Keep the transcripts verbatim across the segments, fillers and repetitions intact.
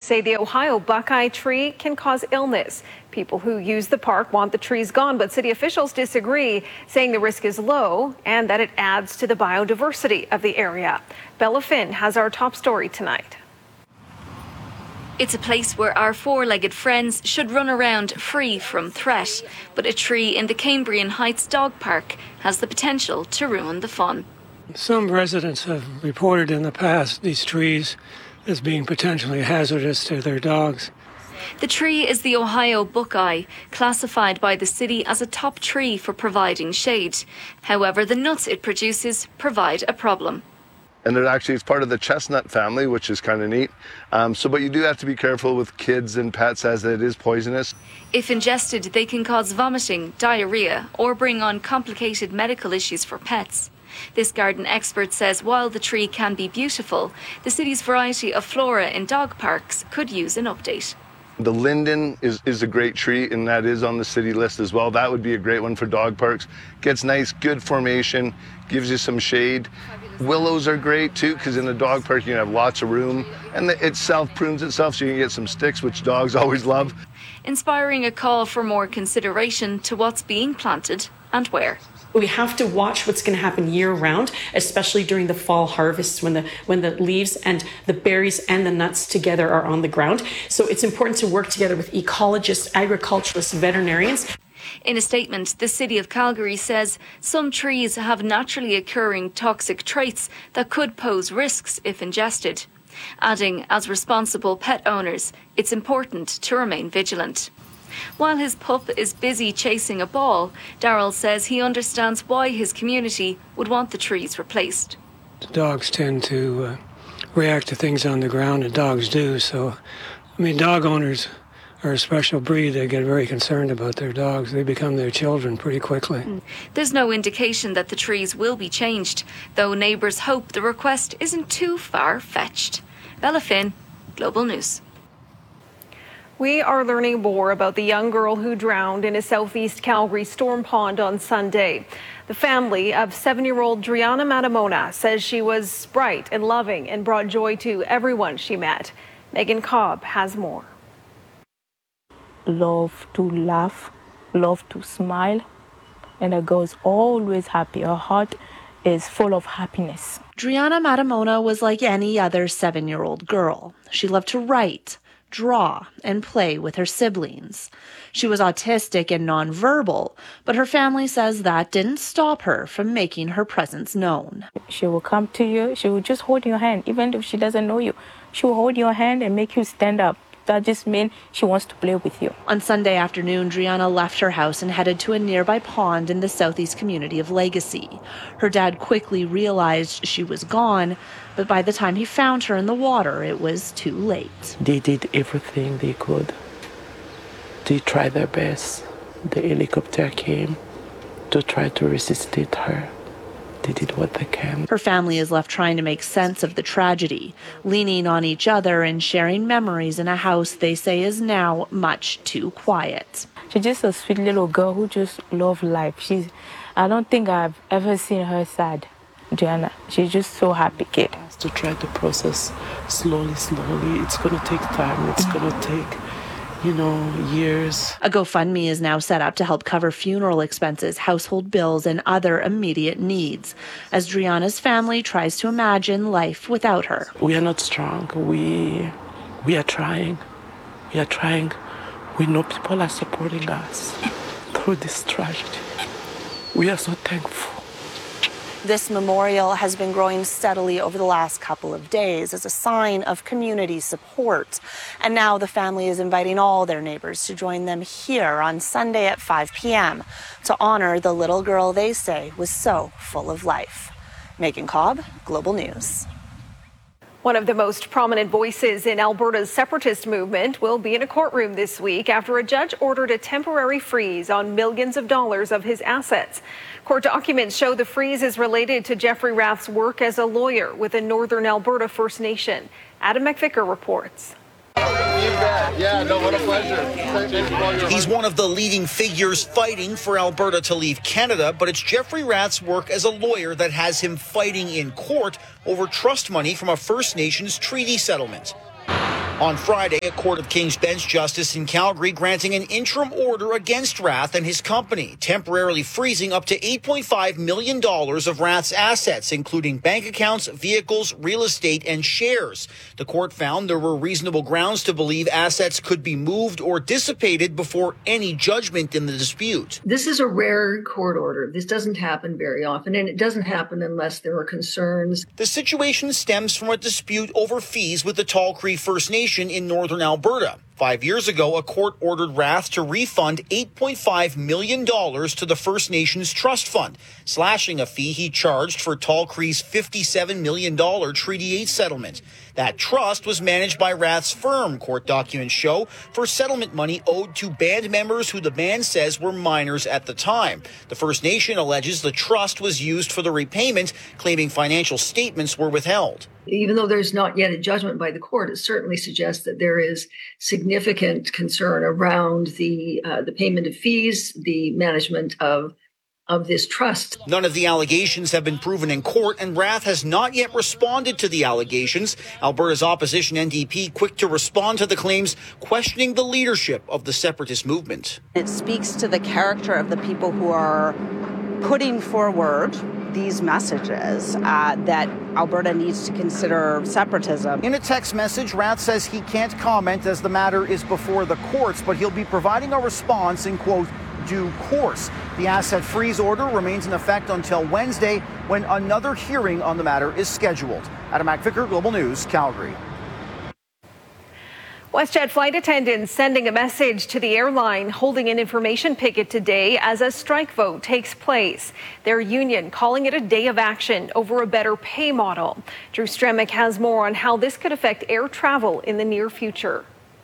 say the Ohio buckeye tree can cause illness. People who use the park want the trees gone, but city officials disagree, saying the risk is low and that it adds to the biodiversity of the area. Bella Finn has our top story tonight. It's a place where our four-legged friends should run around free from threat, but a tree in the Cambrian Heights Dog Park has the potential to ruin the fun. Some residents have reported in the past these trees as being potentially hazardous to their dogs. The tree is the Ohio buckeye, classified by the city as a top tree for providing shade. However, the nuts it produces provide a problem. And it actually is part of the chestnut family, which is kind of neat. Um, so, but you do have to be careful with kids and pets as it is poisonous. If ingested, they can cause vomiting, diarrhea, or bring on complicated medical issues for pets. This garden expert says while the tree can be beautiful, the city's variety of flora in dog parks could use an update. The linden is, is a great tree, and that is on the city list as well. That would be a great one for dog parks. Gets nice, good formation, gives you some shade. Willows are great too, because in a dog park you can have lots of room, and it self-prunes itself so you can get some sticks, which dogs always love. Inspiring a call for more consideration to what's being planted and where. We have to watch what's going to happen year round, especially during the fall harvests when the when the leaves and the berries and the nuts together are on the ground. So it's important to work together with ecologists, agriculturalists, veterinarians. In a statement, the City of Calgary says some trees have naturally occurring toxic traits that could pose risks if ingested. Adding, as responsible pet owners, it's important to remain vigilant. While his pup is busy chasing a ball, Darryl says he understands why his community would want the trees replaced. Dogs tend to uh, react to things on the ground, and dogs do. So, I mean, dog owners are a special breed. They get very concerned about their dogs. They become their children pretty quickly. Mm. There's no indication that the trees will be changed, though neighbours hope the request isn't too far-fetched. Bella Finn, Global News. We are learning more about the young girl who drowned in a southeast Calgary storm pond on Sunday. The family of seven-year-old Driana Matamona says she was bright and loving and brought joy to everyone she met. Megan Cobb has more. Love to laugh, love to smile, and a girl is always happy. Her heart is full of happiness. Driana Matamona was like any other seven-year-old girl. She loved to write, draw, and play with her siblings. She was autistic and nonverbal, but her family says that didn't stop her from making her presence known. She will come to you, she will just hold your hand, even if she doesn't know you. She will hold your hand and make you stand up. That just means she wants to play with you. On Sunday afternoon, Driana left her house and headed to a nearby pond in the southeast community of Legacy. Her dad quickly realized she was gone, but by the time he found her in the water, it was too late. They did everything they could. They tried their best. The helicopter came to try to resuscitate her. They did what they can. Her family is left trying to make sense of the tragedy, leaning on each other and sharing memories in a house they say is now much too quiet. She's just a sweet little girl who just loves life. She's, I don't think I've ever seen her sad, Driana. She's just so happy kid. To try to process slowly, slowly. It's going to take time. It's going to take, you know, years. A GoFundMe is now set up to help cover funeral expenses, household bills, and other immediate needs, as Driana's family tries to imagine life without her. We are not strong. We, we are trying. We are trying. We know people are supporting us through this tragedy. We are so thankful. This memorial has been growing steadily over the last couple of days as a sign of community support. And now the family is inviting all their neighbors to join them here on Sunday at five p.m. to honor the little girl they say was so full of life. Megan Cobb, Global News. One of the most prominent voices in Alberta's separatist movement will be in a courtroom this week after a judge ordered a temporary freeze on millions of dollars of his assets. Court documents show the freeze is related to Jeffrey Rath's work as a lawyer with the Northern Alberta First Nation. Adam McVicker reports. Yeah, no, what a pleasure. He's one of the leading figures fighting for Alberta to leave Canada, but it's Jeffrey Rath's work as a lawyer that has him fighting in court over trust money from a First Nations treaty settlement. On Friday, a Court of King's Bench justice in Calgary granting an interim order against Rath and his company, temporarily freezing up to eight point five million dollars of Rath's assets, including bank accounts, vehicles, real estate, and shares. The court found there were reasonable grounds to believe assets could be moved or dissipated before any judgment in the dispute. This is a rare court order. This doesn't happen very often, and it doesn't happen unless there are concerns. The situation stems from a dispute over fees with the Tall Cree First Nation in northern Alberta. Five years ago, a court ordered Rath to refund eight point five million dollars to the First Nations Trust Fund, slashing a fee he charged for Tall Cree's fifty-seven million dollars Treaty eight settlement. That trust was managed by Rath's firm, court documents show, for settlement money owed to band members who the band says were minors at the time. The First Nation alleges the trust was used for the repayment, claiming financial statements were withheld. Even though there's not yet a judgment by the court, it certainly suggests that there is significant concern around the uh, the payment of fees, the management of of this trust. None of the allegations have been proven in court, and Rath has not yet responded to the allegations. Alberta's opposition N D P quick to respond to the claims, questioning the leadership of the separatist movement. It speaks to the character of the people who are putting forward these messages uh, that Alberta needs to consider separatism. In a text message, Rath says he can't comment as the matter is before the courts, but he'll be providing a response in, quote, due course. The asset freeze order remains in effect until Wednesday, when another hearing on the matter is scheduled. Adam McVicker, Global News, Calgary. WestJet flight attendants sending a message to the airline, holding an information picket today as a strike vote takes place. Their union calling it a day of action over a better pay model. Drew Stremick has more on how this could affect air travel in the near future.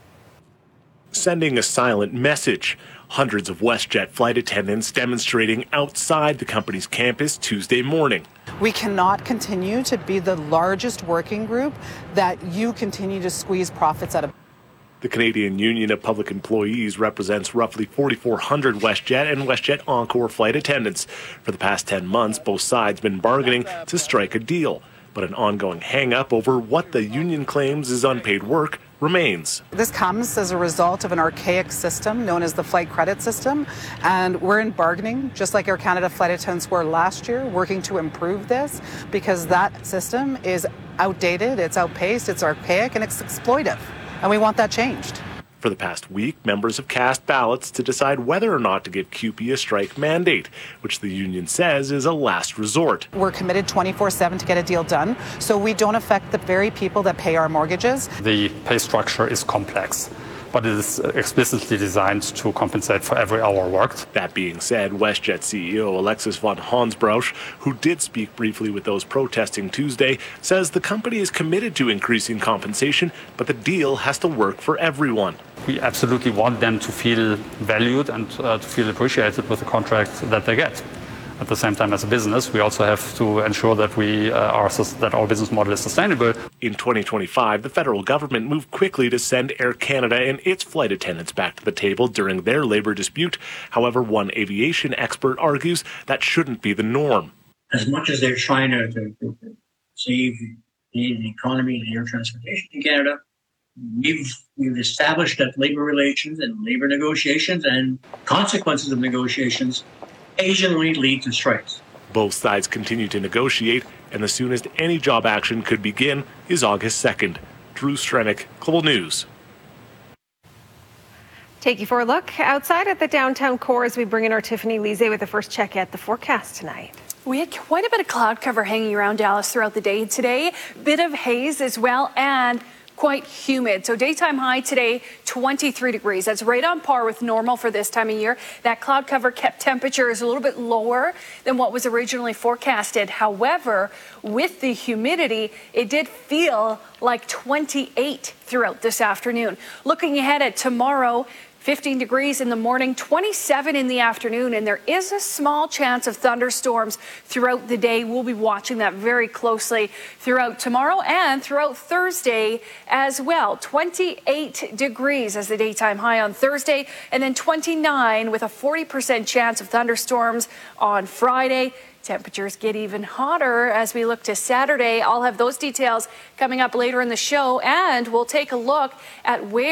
Sending a silent message. Hundreds of WestJet flight attendants demonstrating outside the company's campus Tuesday morning. We cannot continue to be the largest working group that you continue to squeeze profits out of. The Canadian Union of Public Employees represents roughly forty-four hundred WestJet and WestJet Encore flight attendants. For the past ten months, both sides have been bargaining to strike a deal. But an ongoing hang-up over what the union claims is unpaid work remains. This comes as a result of an archaic system known as the flight credit system, and we're in bargaining, just like Air Canada flight attendants were last year, working to improve this because that system is outdated, it's outpaced, it's archaic, and it's exploitive, and we want that changed. For the past week, members have cast ballots to decide whether or not to give C U P E a strike mandate, which the union says is a last resort. We're committed twenty-four seven to get a deal done, so we don't affect the very people that pay our mortgages. The pay structure is complex, but it is explicitly designed to compensate for every hour worked. That being said, WestJet C E O Alexis von Hansbrouch, who did speak briefly with those protesting Tuesday, says the company is committed to increasing compensation, but the deal has to work for everyone. We absolutely want them to feel valued and uh, to feel appreciated with the contract that they get. At the same time, as a business, we also have to ensure that we uh, are that our business model is sustainable. In twenty twenty-five, the federal government moved quickly to send Air Canada and its flight attendants back to the table during their labor dispute. However, one aviation expert argues that shouldn't be the norm. As much as they're trying to, to, to save the, the economy and air transportation in Canada, we've we've established that labor relations and labor negotiations and consequences of negotiations occasionally lead to strikes. Both sides continue to negotiate, and the soonest any job action could begin is August second. Drew Stremick, Global News. Take you for a look outside at the downtown core as we bring in our Tiffany Lise with the first check at the forecast tonight. We had quite a bit of cloud cover hanging around Dallas throughout the day today. Bit of haze as well, and quite humid. So daytime high today, twenty-three degrees. That's right on par with normal for this time of year. That cloud cover kept temperatures a little bit lower than what was originally forecasted. However, with the humidity, it did feel like twenty-eight throughout this afternoon. Looking ahead at tomorrow, fifteen degrees in the morning, twenty-seven in the afternoon, and there is a small chance of thunderstorms throughout the day. We'll be watching that very closely throughout tomorrow and throughout Thursday as well. twenty-eight degrees as the daytime high on Thursday, and then twenty-nine with a forty percent chance of thunderstorms on Friday. Temperatures get even hotter as we look to Saturday. I'll have those details coming up later in the show, and we'll take a look at where